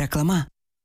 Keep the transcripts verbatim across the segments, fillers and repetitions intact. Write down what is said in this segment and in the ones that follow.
Reklama.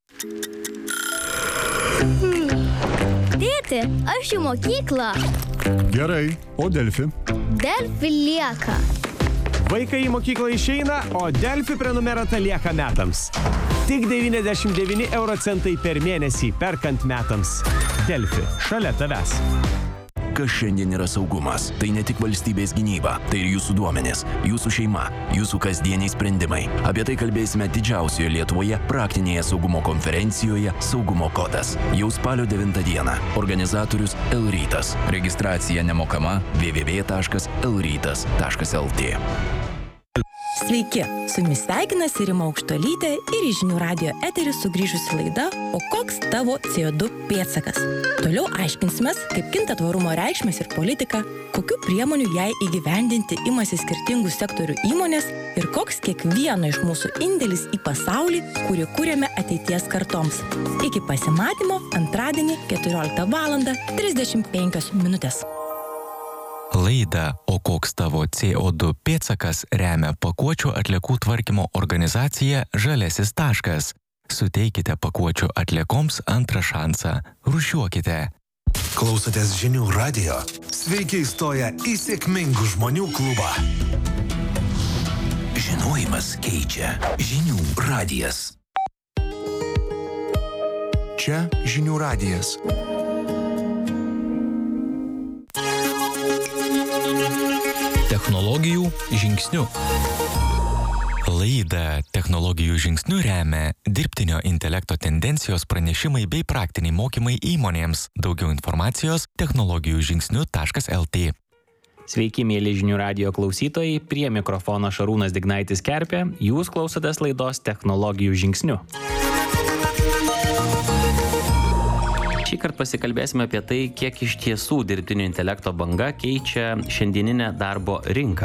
Tėti, aš į mokyklą. Gerai, o Delfi? Delfi lieka. Vaikai į mokyklą išeina, o Delfi prenumerata lieka metams. Tik devyniasdešimt devyni euro centai per mėnesį perkant metams. Delfi, šalia tavęs. Kas šiandien yra saugumas? Tai ne tik valstybės gynyba, tai ir jūsų duomenys, jūsų šeima, jūsų kasdieniai sprendimai. Apie tai kalbėsime didžiausioje Lietuvoje praktinėje saugumo konferencijoje Saugumo kodas. Jau spalio devintą dieną. Organizatorius L-rytas. Registracija nemokama w w w taškas l rytas taškas l t. Sveiki, su jumis sveikinasi Rima Aukštuolytė ir į Žinių radijo eterį sugrįžusi laida O koks tavo C O du pėdsakas? Toliau aiškinsimės, kaip kinta tvarumo reikšmės ir politika, kokių priemonių jai įgyvendinti imasi skirtingų sektorių įmonės ir koks kiekvieno iš mūsų indėlis į pasaulį, kurį kūrėme ateities kartoms. Iki pasimatymo antradienį keturioliktą valandą trisdešimt penkios minutės. Laidą O koks tavo C O du pėdsakas remia pakuočių atliekų tvarkymo organizacija Žaliasis taškas. Suteikite pakuočių atliekoms antrą šansą. Rūšiuokite. Klausotės Žinių radijo? Sveiki įstoję į sėkmingų žmonių klubą. Žinojimas keičia. Žinių radijas. Čia Žinių radijas. Technologijų žingsnių. Laidą Technologijų žingsnių remia dirbtinio intelekto tendencijos pranešimai bei praktiniai mokymai įmonėms. Daugiau informacijos technologijų žingsnių taškas l t. Sveiki, mėly Žinių radijo klausytojai, prie mikrofono Šarūnas Dignaitis Kerpė, jūs klausotės laidos Technologijų žingsnių. Šįkart pasikalbėsime apie tai, kiek iš tiesų dirbtinio intelekto banga keičia šiandieninę darbo rinką.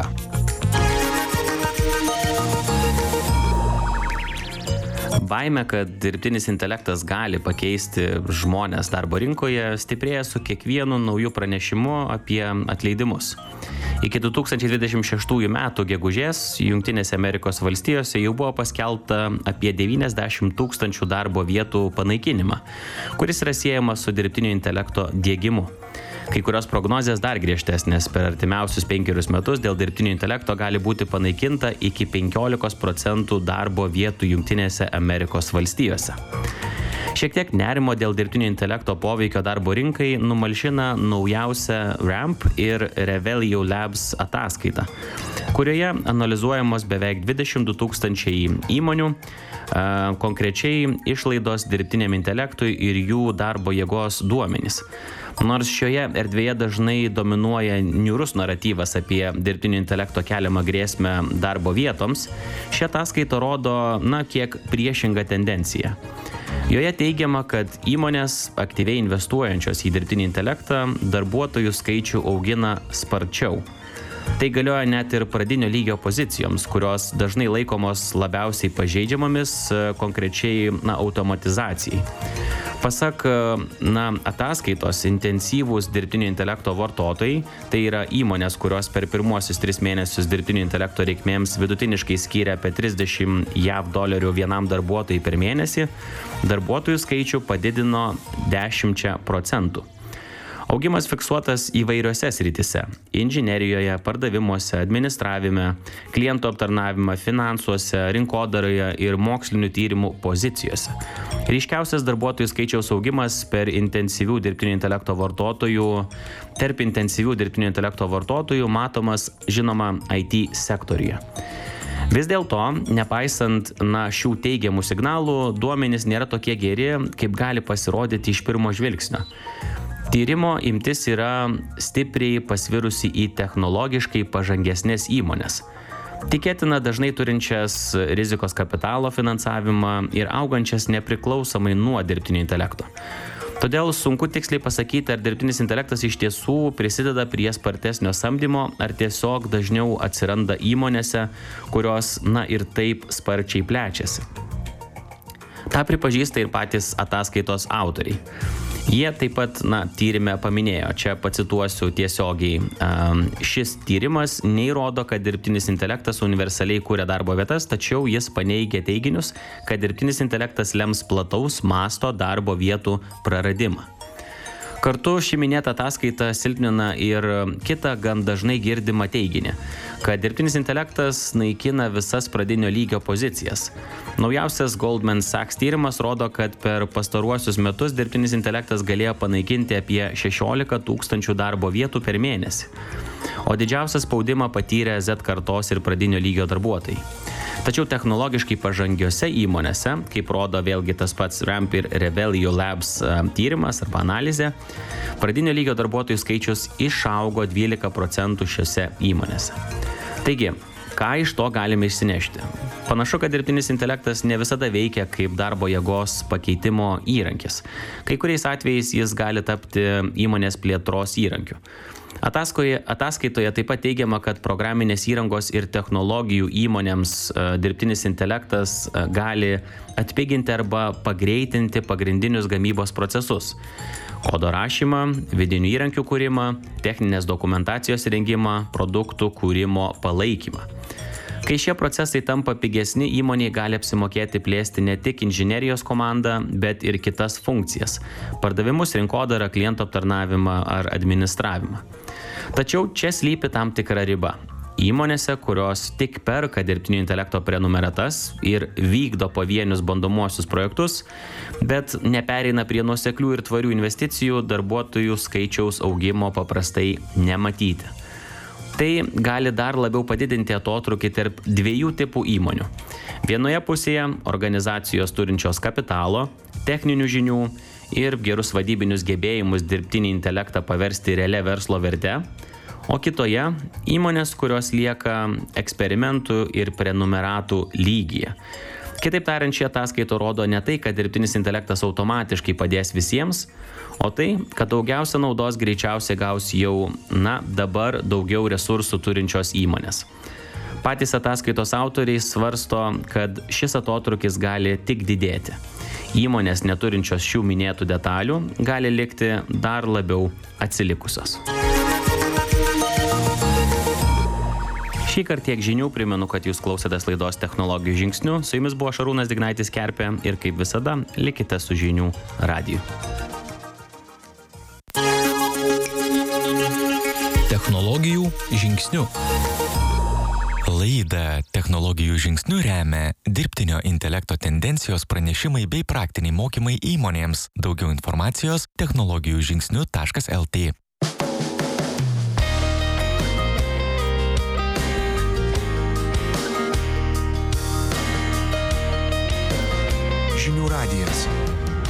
Baimė, kad dirbtinis intelektas gali pakeisti žmones darbo rinkoje, stiprėja su kiekvienu nauju pranešimu apie atleidimus. Iki du tūkstančiai dvidešimt šeštųjų metų gegužės Jungtinėse Amerikos valstijose jau buvo paskelbta apie devyniasdešimt tūkstančių darbo vietų panaikinimą, kuris yra siejamas su dirbtinio intelekto diegimu. Kai kurios prognozės dar griežtesnės, per artimiausius penkerius metus dėl dirbtinio intelekto gali būti panaikinta iki penkiolikos procentų darbo vietų Jungtinėse Amerikos valstijose. Šiek tiek nerimo dėl dirbtinio intelekto poveikio darbo rinkai numalšina naujausia Ramp ir Revelio Labs ataskaita, kurioje analizuojamos beveik dvidešimt du tūkstančiai įmonių, konkrečiai išlaidos dirbtiniam intelektui ir jų darbo jėgos duomenys. Nors šioje erdvėje dažnai dominuoja niūrus naratyvas apie dirbtinio intelekto keliamą grėsmę darbo vietoms, ši ataskaita rodo, na, kiek priešingą tendenciją. Joje teigiama, kad įmonės aktyviai investuojančios į dirbtinį intelektą darbuotojų skaičių augina sparčiau. Tai galioja net ir pradinio lygio pozicijoms, kurios dažnai laikomos labiausiai pažeidžiamomis, konkrečiai na, automatizacijai. Pasak na, ataskaitos, intensyvūs dirbtinio intelekto vartotojai, tai yra įmonės, kurios per pirmuosius tris mėnesius dirbtinio intelekto reikmėms vidutiniškai skiria apie trisdešimt jav dolerių vienam darbuotojui per mėnesį, darbuotojų skaičių padidino dešimčia procentų. Augimas fiksuotas įvairiose srityse – inžinerijoje, pardavimuose, administravime, klientų aptarnavime, finansuose, rinkodaroje ir mokslinių tyrimų pozicijose. Ryškiausias darbuotojų skaičiaus augimas per intensyvių dirbtinio intelekto vartotojų, tarp intensyvių dirbtinio intelekto vartotojų matomas, žinoma, I T sektoriuje. Vis dėlto, nepaisant na, šių teigiamų signalų, duomenys nėra tokie geri, kaip gali pasirodyti iš pirmo žvilgsnio. Tyrimo imtis yra stipriai pasvirusi į technologiškai pažangesnės įmonės. Tikėtina dažnai turinčias rizikos kapitalo finansavimą ir augančias nepriklausomai nuo dirbtinio intelekto. Todėl sunku tiksliai pasakyti, ar dirbtinis intelektas iš tiesų prisideda prie spartesnio samdymo, ar tiesiog dažniau atsiranda įmonėse, kurios na ir taip sparčiai plečiasi. Ta pripažįsta ir patys ataskaitos autoriai. Jie taip pat, na, tyrime paminėjo, čia pacituosiu tiesiogiai, šis tyrimas neįrodo, kad dirbtinis intelektas universaliai kūrė darbo vietas, tačiau jis paneigia teiginius, kad dirbtinis intelektas lems plataus masto darbo vietų praradimą. Kartu ši minėta ataskaita silpnina ir kitą gan dažnai girdimą teiginį, kad dirbtinis intelektas naikina visas pradinio lygio pozicijas. Naujausias Goldman Sachs tyrimas rodo, kad per pastaruosius metus dirbtinis intelektas galėjo panaikinti apie šešiolika tūkstančių darbo vietų per mėnesį, o didžiausią spaudimą patyrė Z kartos ir pradinio lygio darbuotojai. Tačiau technologiškai pažangiose įmonėse, kaip rodo vėlgi tas pats Ramp ir Rebellion Labs tyrimas arba analizė, pradinio lygio darbuotojų skaičius išaugo dvylika procentų šiose įmonėse. Taigi, ką iš to galime išsinešti? Panašu, kad dirbtinis intelektas ne visada veikia kaip darbo jėgos pakeitimo įrankis. Kai kuriais atvejais jis gali tapti įmonės plėtros įrankiu. Ataskoje, ataskaitoje taip pat teigiama, kad programinės įrangos ir technologijų įmonėms dirbtinis intelektas gali atpiginti arba pagreitinti pagrindinius gamybos procesus. Kodo rašymą, vidinių įrankių kūrimą, techninės dokumentacijos rengimą, produktų kūrimo palaikymą. Kai šie procesai tampa pigesni, įmonė gali apsimokėti plėsti ne tik inžinerijos komandą, bet ir kitas funkcijas – pardavimus, rinkodarą, klientų aptarnavimą ar administravimą. Tačiau čia slypi tam tikra riba. Įmonėse, kurios tik perka dirbtinio intelekto prenumeratas ir vykdo pavienius bandomuosius projektus, bet nepereina prie nuoseklių ir tvarių investicijų, darbuotojų skaičiaus augimo paprastai nematyti. Tai gali dar labiau padidinti atotrūkį tarp dviejų tipų įmonių. Vienoje pusėje organizacijos turinčios kapitalo, techninių žinių ir gerus vadybinius gebėjimus dirbtinį intelektą paversti realia verslo verte, o kitoje įmonės, kurios lieka eksperimentų ir prenumeratų lygyje. Kitaip tariant, šie ataskaito rodo ne tai, kad dirbtinis intelektas automatiškai padės visiems, o tai, kad daugiausia naudos greičiausiai gaus jau, na, dabar daugiau resursų turinčios įmonės. Patys ataskaitos autoriai svarsto, kad šis atotrūkis gali tik didėti. Įmonės neturinčios šių minėtų detalių gali likti dar labiau atsilikusios. Šį kartą tiek žinių, primenu, kad jūs klausėtės laidos Technologijų žingsnių. Su jumis buvo Šarūnas Dignaitis Kerpė ir kaip visada, likite su žinių radiju. Technologijų žingsnių. Laidą Technologijų žingsnių remia dirbtinio intelekto tendencijos pranešimai bei praktiniai mokymai įmonėms. Daugiau informacijos technologijų žingsnių taškas el tė. Žinių radijas.